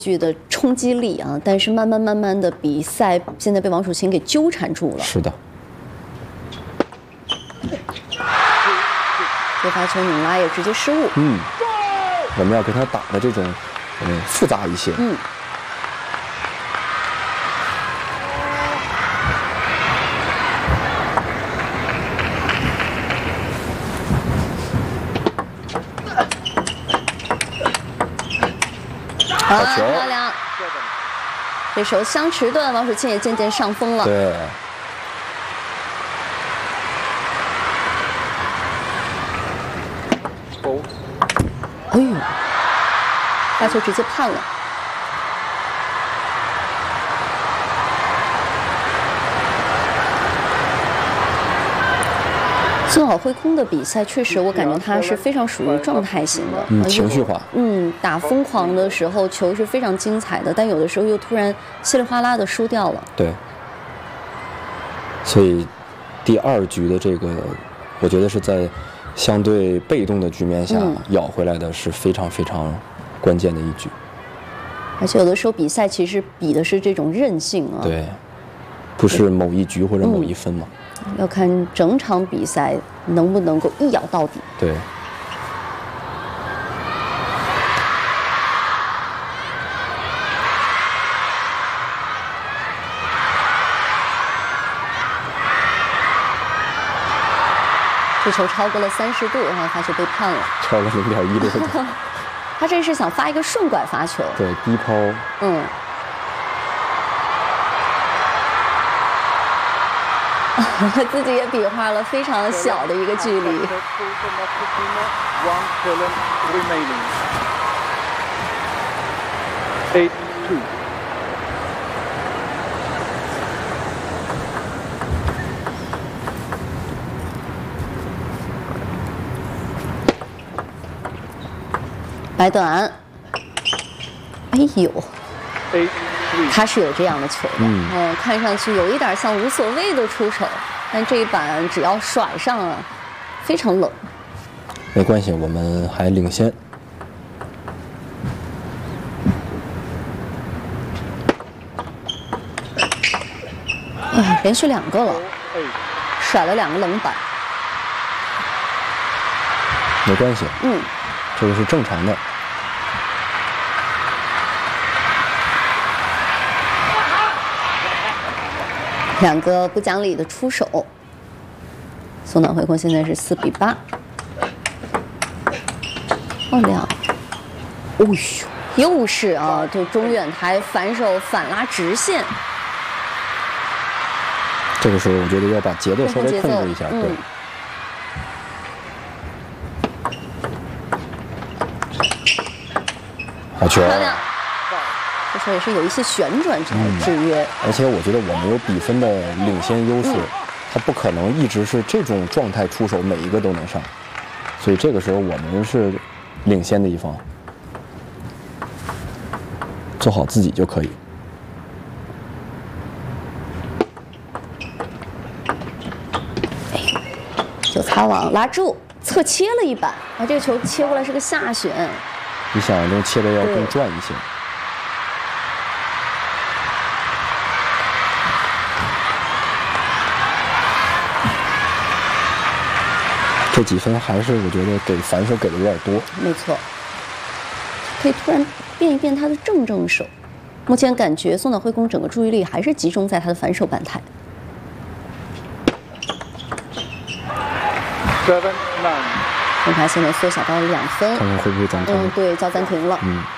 剧的冲击力啊，但是慢慢的比赛现在被王楚钦给纠缠住了。 是的。 这发球拧拉也直接失误。 我们要给他打的这种复杂一些。 好球，漂亮！这时候相持的王楚钦也渐渐上风了。 对。 哎呦，发球直接判了。孙好挥空的比赛，确实我感觉他是非常属于状态型的， 情绪化。 打疯狂的时候球是非常精彩的，但有的时候又突然稀里哗啦的输掉了。 对。所以第2局的这个，我觉得是在相对被动的局面下咬回来的，是非常非常关键的一局。 而且有的时候比赛其实比的是这种韧性啊。 对。不是某一局或者某一分嘛。 要看整场比赛能不能够一咬到底。 对。 这球超过了30度，然后发球被判了， 超了0.16度。 他这是想发一个顺拐发球。 对，低抛。 自己也比划了非常小的一个距离。白短，哎呦，他是有这样的球的，看上去有一点像无所谓的出手，但这一板只要甩上了，非常冷。 没关系，我们还领先。 连续2个了，甩了2个冷板。 没关系，这个是正常的。 2个不讲理的出手，松岛惠空现在是4比8。漂亮！哦呦，又是啊，就中远台反手反拉直线。 这个时候我觉得要把节奏稍微控制一下，对。好球！ 漂亮！这时候也是有一些旋转之类的制约。 而且我觉得我们有比分的领先优势，他不可能一直是这种状态出手，每一个都能上，所以这个时候我们是领先的一方，做好自己就可以。 就擦网拉住，侧切了一板，这个球切过来是个下旋， 比想象中切的要更转一些。这几分还是我觉得给反手给的有点多。 没错，可以突然变一变他的正手。目前感觉松岛惠空整个注意力还是集中在他的反手板台。分差现在缩小到了2分， 看看会不会暂停？ 对，叫暂停了。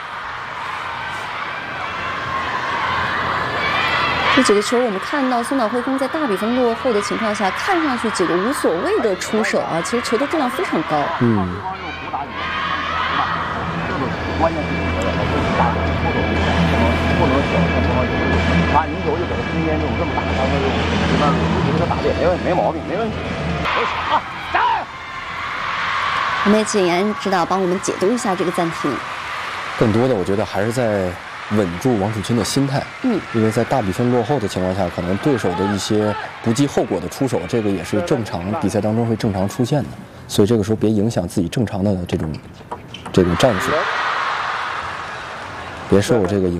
这几个球我们看到松岛惠空在大比分落后的情况下，看上去几个无所谓的出手啊，其实球的质量非常高。 把你有就给他空间，这么大，他说一般给他打的也没毛病，没问题。加油！ 我们也请严指导帮我们解读一下这个暂停。 更多的我觉得还是在稳住王楚钦的心态，因为在大比分落后的情况下，可能对手的一些不计后果的出手，这个也是正常比赛当中会正常出现的，所以这个时候别影响自己正常的这种战术，别受这个影